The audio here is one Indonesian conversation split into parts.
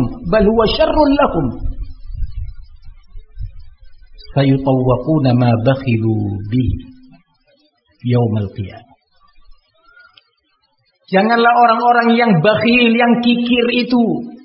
bal huwa syarrun lahum. Sayutawwaquna ma bakhilu bihi yaumal qiyamah. Janganlah orang-orang yang bakhil, yang kikir itu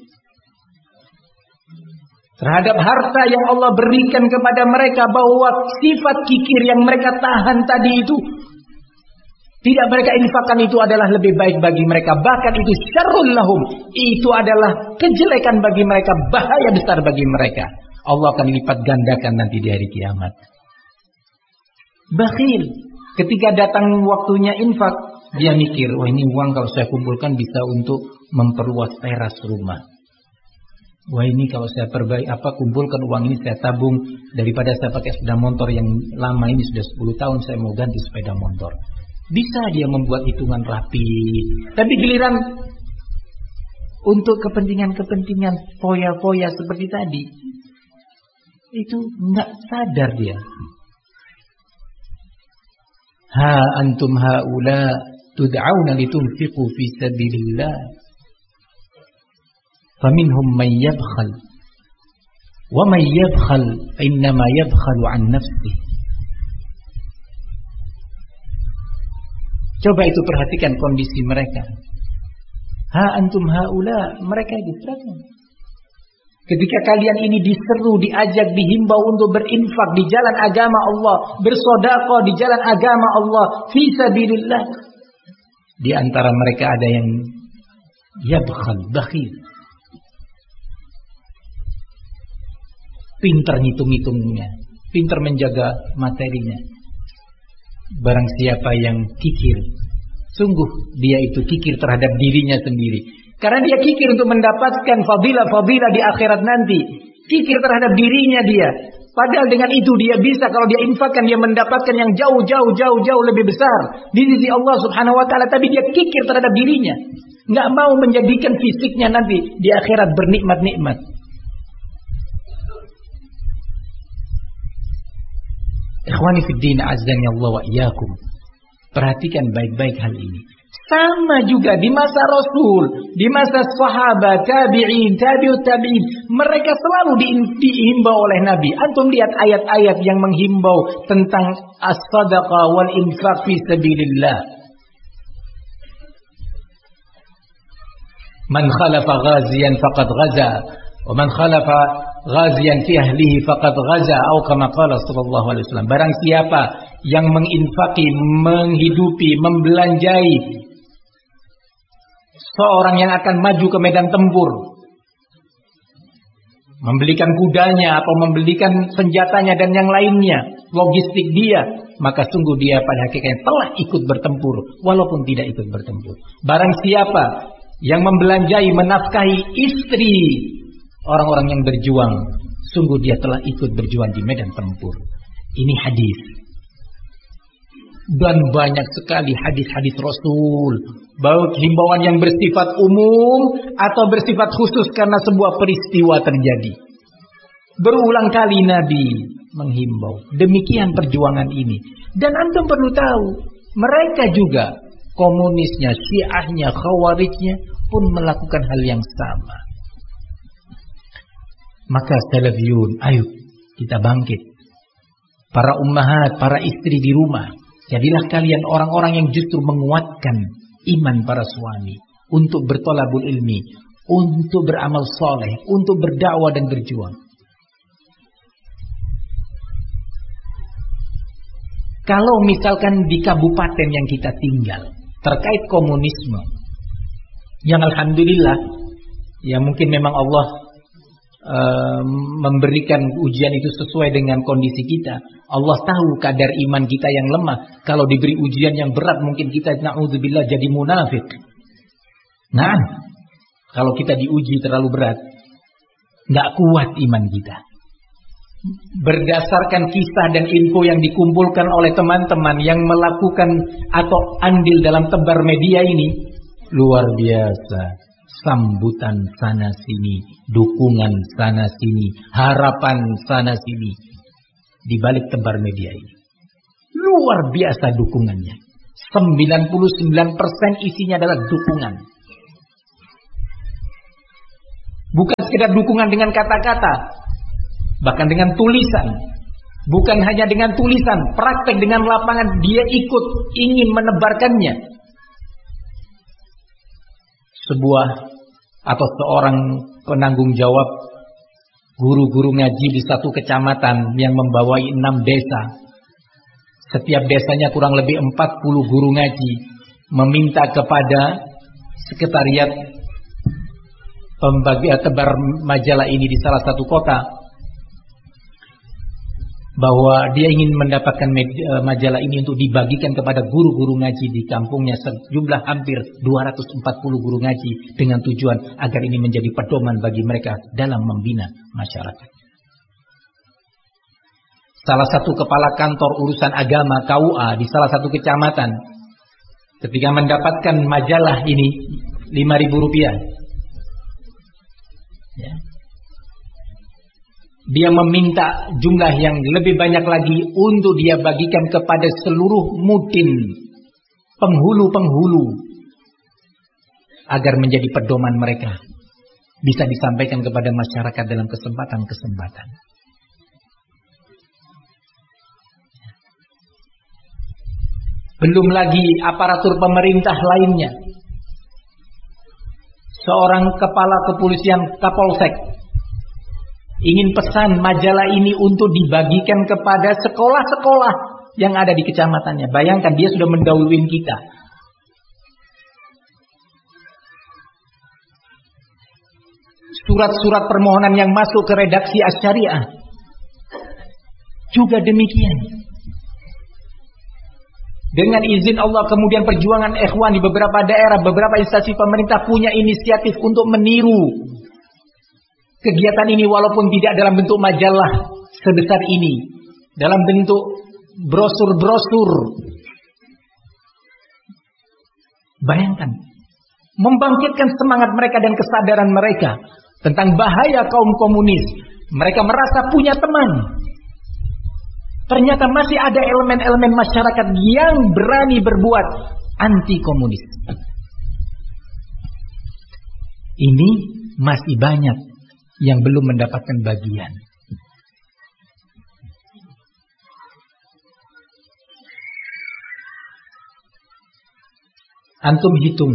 terhadap harta yang Allah berikan kepada mereka, bahwa sifat kikir yang mereka tahan tadi itu tidak mereka infakkan, itu adalah lebih baik bagi mereka, bahkan itu syarrul lahum, itu adalah kejelekan bagi mereka, bahaya besar bagi mereka. Allah akan lipat gandakan nanti di hari kiamat. Bakhil, ketika datang waktunya infak, dia mikir, wah ini uang kalau saya kumpulkan bisa untuk memperluas teras rumah. Wah ini kalau saya kumpulkan uang ini saya tabung, daripada saya pakai sepeda motor yang lama ini sudah 10 tahun, saya mau ganti sepeda motor. Bisa dia membuat hitungan rapi, tapi giliran untuk kepentingan-kepentingan foya-foya seperti tadi, itu nggak sadar dia. Ha antum haula tud'auna litunfiqu fi sabilillah faminhum man yabkhal wa man yabkhal innama yabkhalu an nafsihi. Coba itu perhatikan kondisi mereka. Ha antum haula, mereka itu berapa? Ketika kalian ini diseru, diajak, dihimbau untuk berinfak di jalan agama Allah, bersedekah di jalan agama Allah, fi sabilillah, di antara mereka ada yang yabkhal, bakhil, pintar ngitung-ngitungnya, pintar menjaga materinya. Barang siapa yang kikir, sungguh dia itu kikir terhadap dirinya sendiri. Karena dia kikir untuk mendapatkan fadilah-fadilah di akhirat nanti. Kikir terhadap dirinya dia. Padahal dengan itu dia bisa, kalau dia infakkan, dia mendapatkan yang jauh lebih besar di sisi Allah Subhanahu wa taala, tapi dia kikir terhadap dirinya. Enggak mau menjadikan fisiknya nanti di akhirat bernikmat-nikmat. Ikhwani fid din, azzani Allah wa iyyakum. Perhatikan baik-baik hal ini. Sama juga di masa Rasul, di masa sahabat, tabi'in, tabi'ut tabi'in, mereka selalu dihimbau oleh Nabi. Antum lihat ayat-ayat yang menghimbau tentang as-sadaqah wal infaq fi sabilillah. Man khalafa ghaziyan faqad ghaza, wa man khalafa ghaziyan fi ahlihi faqad ghaza, atau kama qala sallallahu alaihi wasallam. Barang siapa yang menginfaki, menghidupi, membelanjai seorang yang akan maju ke medan tempur, membelikan kudanya atau membelikan senjatanya dan yang lainnya, logistik dia, maka sungguh dia pada hakikatnya telah ikut bertempur walaupun tidak ikut bertempur. Barang siapa yang membelanjai, menafkahi istri orang-orang yang berjuang, sungguh dia telah ikut berjuang di medan tempur. Ini hadis. Dan banyak sekali hadis-hadis Rasul, baik himbauan yang bersifat umum atau bersifat khusus karena sebuah peristiwa terjadi. Berulang kali Nabi menghimbau demikian perjuangan ini. Dan antum perlu tahu, mereka juga, komunisnya, Syiahnya, Khawarijnya pun melakukan hal yang sama. Maka salafiyun, ayo kita bangkit. Para ummahat, para istri di rumah, jadilah kalian orang-orang yang justru menguatkan iman para suami untuk bertolabul ilmi, untuk beramal soleh, untuk berdakwah dan berjuang. Kalau misalkan di kabupaten yang kita tinggal terkait komunisme, yang alhamdulillah, ya mungkin memang Allah memberikan ujian itu sesuai dengan kondisi kita. Allah tahu kadar iman kita yang lemah. Kalau diberi ujian yang berat, mungkin kita na'udzubillah jadi munafik. Nah, kalau kita diuji terlalu berat, nggak kuat iman kita. Berdasarkan kisah dan info yang dikumpulkan oleh teman-teman yang melakukan atau andil dalam tebar media ini, luar biasa. Sambutan sana sini, dukungan sana sini, harapan sana sini di balik tebar media ini. Luar biasa dukungannya. 99% isinya adalah dukungan. Bukan sekedar dukungan dengan kata-kata, bahkan dengan tulisan. Bukan hanya dengan tulisan, praktek dengan lapangan, dia ikut, ingin menebarkannya. Sebuah atau seorang penanggung jawab guru-guru ngaji di satu kecamatan yang membawai 6 desa. Setiap desanya kurang lebih 40 guru ngaji meminta kepada sekretariat pembagi tebar majalah ini di salah satu kota bahwa dia ingin mendapatkan majalah ini untuk dibagikan kepada guru-guru ngaji di kampungnya, sejumlah hampir 240 guru ngaji, dengan tujuan agar ini menjadi pedoman bagi mereka dalam membina masyarakat. Salah satu kepala kantor urusan agama KUA di salah satu kecamatan, ketika mendapatkan majalah ini 5.000 rupiah, ya, dia meminta jumlah yang lebih banyak lagi untuk dia bagikan kepada seluruh mudin, penghulu-penghulu, agar menjadi pedoman mereka, bisa disampaikan kepada masyarakat dalam kesempatan-kesempatan. Belum lagi aparatur pemerintah lainnya. Seorang kepala kepolisian Kapolsek ingin pesan majalah ini untuk dibagikan kepada sekolah-sekolah yang ada di kecamatannya. Bayangkan, dia sudah mendahului kita. Surat-surat permohonan yang masuk ke redaksi Asy-Syariah juga demikian. Dengan izin Allah kemudian perjuangan ikhwan di beberapa daerah, beberapa instansi pemerintah punya inisiatif untuk meniru kegiatan ini, walaupun tidak dalam bentuk majalah sebesar ini, dalam bentuk brosur-brosur. Bayangkan, membangkitkan semangat mereka dan kesadaran mereka tentang bahaya kaum komunis. Mereka merasa punya teman. Ternyata masih ada elemen-elemen masyarakat yang berani berbuat anti komunis. Ini masih banyak yang belum mendapatkan bagian. Antum hitung,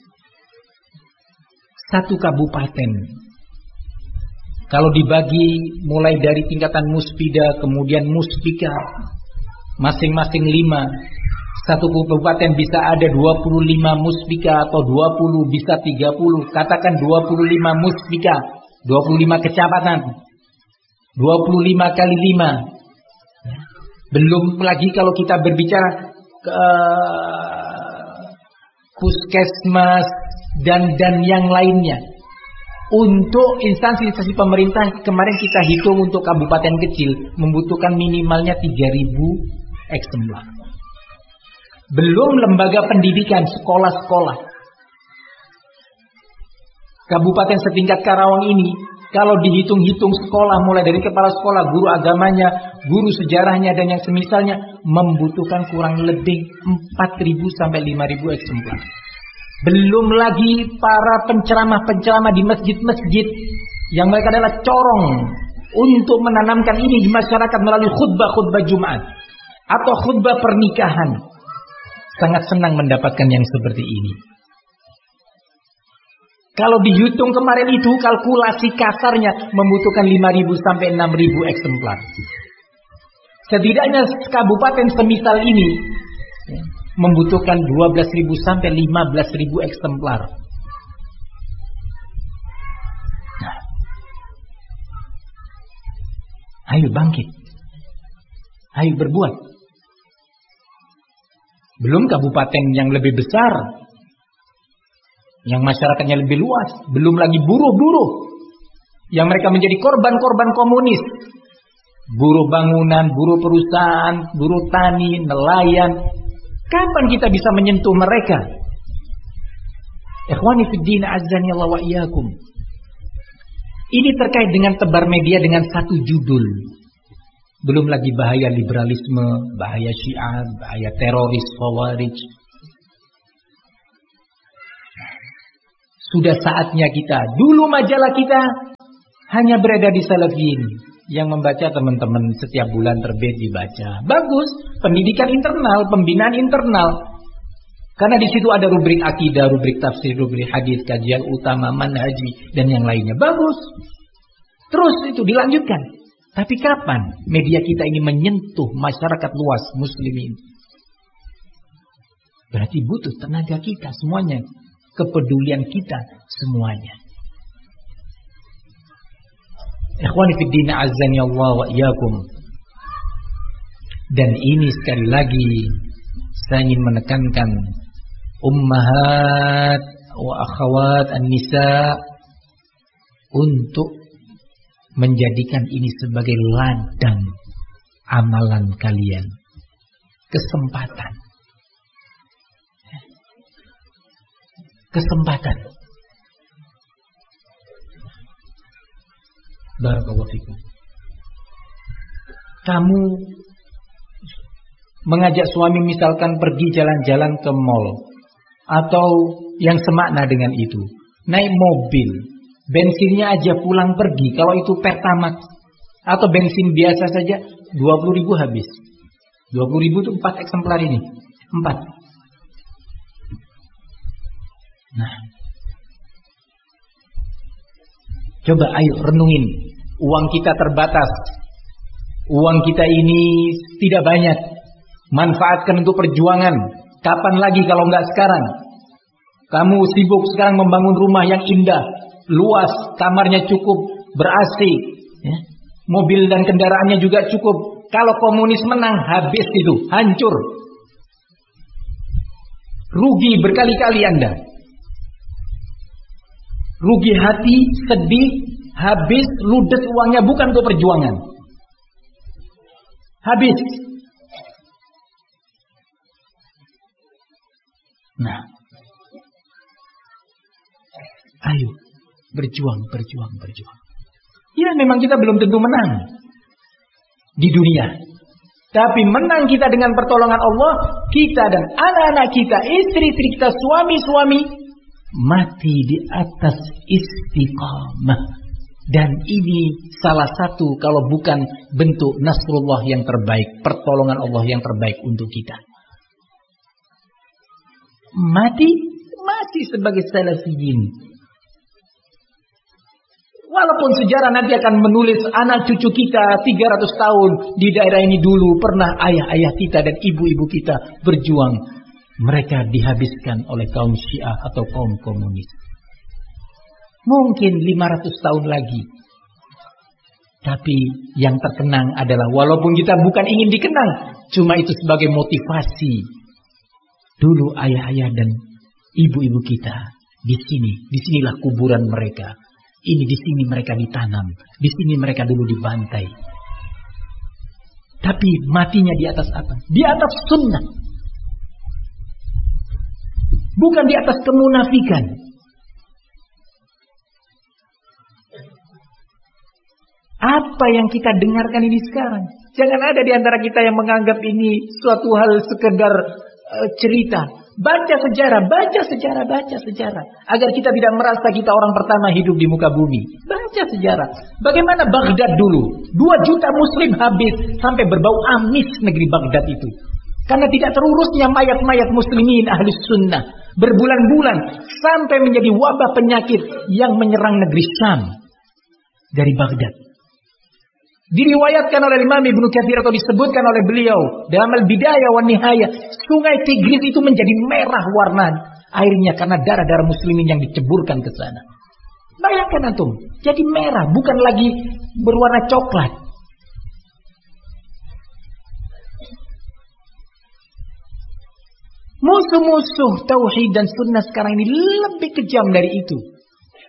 satu kabupaten kalau dibagi mulai dari tingkatan muspida, kemudian muspika, masing-masing 5. Satu kabupaten bisa ada 25 muspika atau 20, bisa 30. Katakan 25 muspika, 25 kecamatan, 25 kali 5. Belum lagi kalau kita berbicara puskesmas dan yang lainnya. Untuk instansi-instansi pemerintah kemarin kita hitung untuk kabupaten kecil membutuhkan minimalnya 3.000 eksemplar. Belum lembaga pendidikan, sekolah-sekolah. Kabupaten setingkat Karawang ini kalau dihitung-hitung sekolah, mulai dari kepala sekolah, guru agamanya, guru sejarahnya dan yang semisalnya, membutuhkan kurang lebih 4.000 sampai 5.000 eksemplar. Belum lagi para penceramah-penceramah di masjid-masjid yang mereka adalah corong untuk menanamkan ini di masyarakat melalui khutbah-khutbah Jumat atau khutbah pernikahan. Sangat senang mendapatkan yang seperti ini. Kalau dihitung kemarin itu, kalkulasi kasarnya membutuhkan 5.000 sampai 6.000 eksemplar. Setidaknya kabupaten semisal ini membutuhkan 12.000 sampai 15.000 eksemplar. Nah, ayo bangkit. Ayo berbuat. Belum kabupaten yang lebih besar, yang masyarakatnya lebih luas. Belum lagi buruh-buruh yang mereka menjadi korban-korban komunis. Buruh bangunan, buruh perusahaan, buruh tani, nelayan. Kapan kita bisa menyentuh mereka? Ikhwani fiddin azzani Allah wa iyyakum. Ini terkait dengan tebar media dengan satu judul. Belum lagi bahaya liberalisme, bahaya Syiah, bahaya teroris, Khawarij. Sudah saatnya kita. Dulu majalah kita hanya beredar di Salafiyin. Yang membaca teman-teman setiap bulan terbit dibaca. Bagus. Pendidikan internal, pembinaan internal. Karena di situ ada rubrik akidah, rubrik tafsir, rubrik hadis, kajian utama, manhaji, dan yang lainnya. Bagus. Terus itu dilanjutkan. Tapi kapan media kita ini menyentuh masyarakat luas muslimin? Berarti butuh tenaga kita semuanya. Kepedulian kita semuanya. Ikhwani fid din azzani Allah wa iyyakum. Dan ini sekali lagi saya ingin menekankan ummahat wa akhawat an-nisa untuk menjadikan ini sebagai ladang amalan kalian. Kesempatan. Barakallahu fikum. Kamu mengajak suami misalkan pergi jalan-jalan ke mall atau yang semakna dengan itu, naik mobil, bensinnya aja pulang pergi. Kalau itu Pertamax atau bensin biasa saja 20.000 habis. 20.000 itu 4 eksemplar ini. 4. Nah, coba ayo renungin. Uang kita terbatas. Uang kita ini tidak banyak. Manfaatkan untuk perjuangan. Kapan lagi kalau enggak sekarang? Kamu sibuk sekarang membangun rumah yang indah, luas, kamarnya cukup, ber-AC, ya? Mobil dan kendaraannya juga cukup. Kalau komunis menang, habis itu, hancur. Rugi berkali-kali Anda. Rugi hati, sedih, habis, ludes uangnya bukan untuk perjuangan. Habis. Nah, ayo berjuang. Ya memang kita belum tentu menang di dunia. Tapi menang kita dengan pertolongan Allah. Kita dan anak-anak kita, istri-istri kita, suami-suami mati di atas istiqamah. Dan ini salah satu kalau bukan bentuk nasrullah yang terbaik, pertolongan Allah yang terbaik untuk kita. Mati sebagai salafiyin. Walaupun sejarah nanti akan menulis anak cucu kita 300 tahun di daerah ini dulu pernah ayah-ayah kita dan ibu-ibu kita berjuang. Mereka dihabiskan oleh kaum Syiah atau kaum komunis. Mungkin 500 tahun lagi. Tapi yang terkenang adalah walaupun kita bukan ingin dikenang, cuma itu sebagai motivasi. Dulu ayah-ayah dan ibu-ibu kita di sini, disinilah kuburan mereka. Ini di sini mereka ditanam, di sini mereka dulu dibantai. Tapi matinya di atas apa? Di atas sunnah. Bukan di atas kemunafikan. Apa yang kita dengarkan ini sekarang? Jangan ada di antara kita yang menganggap ini suatu hal sekedar cerita. Baca sejarah. Agar kita tidak merasa kita orang pertama hidup di muka bumi. Baca sejarah. Bagaimana Baghdad dulu? 2 juta muslim habis. Sampai berbau amis negeri Baghdad itu. Karena tidak terurusnya mayat-mayat muslimin ahli sunnah. Berbulan-bulan. Sampai menjadi wabah penyakit yang menyerang negeri Syam. Dari Baghdad. Diriwayatkan oleh Imam Ibnu Katsir atau disebutkan oleh beliau dalam Al-Bidayah wa Nihayah, sungai Tigris itu menjadi merah warna airnya karena darah-darah muslimin yang diceburkan ke sana. Bayangkan antum, jadi merah, bukan lagi berwarna coklat. Musuh-musuh tauhid dan sunnah sekarang ini lebih kejam dari itu.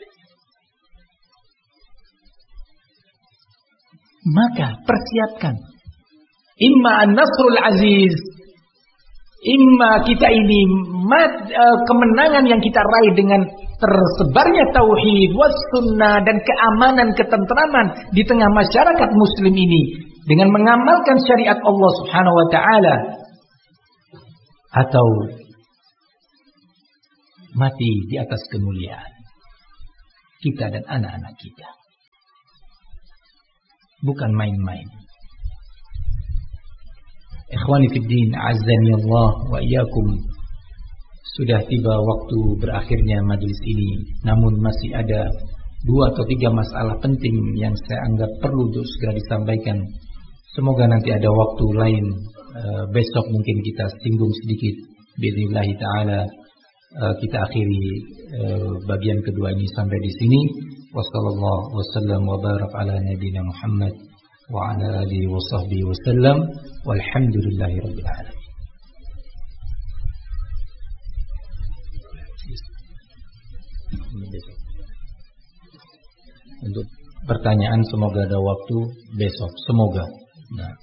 Maka persiapkan. Imma an-nasrul aziz. Imma kita ini kemenangan yang kita raih dengan tersebarnya tauhid was sunnah dan keamanan, ketentraman di tengah masyarakat muslim ini dengan mengamalkan syariat Allah Subhanahu wa taala, atau mati di atas kemuliaan. kita dan anak-anak kita. Bukan main-main. Ikhwani fid din, azzani Allah wa iyyakum. Sudah tiba waktu berakhirnya majelis ini, namun masih ada 2 atau 3 masalah penting yang saya anggap perlu untuk segera disampaikan. Semoga nanti ada waktu lain, besok mungkin kita singgung sedikit. Bi'idznillah ta'ala kita akhiri bagian kedua ini sampai di sini. Wassallallahu wasallam wa barak ala nabiyyina Muhammad wa ala alihi wa sahbihi wasallam walhamdulillahi rabbil alamin. Untuk pertanyaan semoga ada waktu besok, semoga. Nah.